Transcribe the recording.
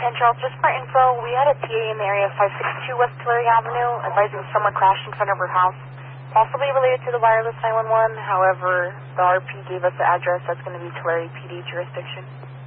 10 Charles, just for info, we had a TA in the area of 562 West Tulare Avenue advising someone crashed in front of her house, possibly related to the wireless 911. However, the RP gave us the address that's going to be Tulare PD jurisdiction.